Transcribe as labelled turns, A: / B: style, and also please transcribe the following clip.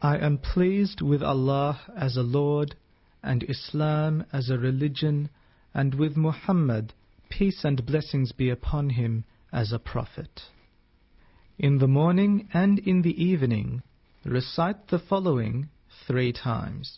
A: I am pleased with Allah as a Lord, and Islam as a religion, and with Muhammad, peace and blessings be upon him, as a prophet. In the morning and in the evening, recite the following 3 times.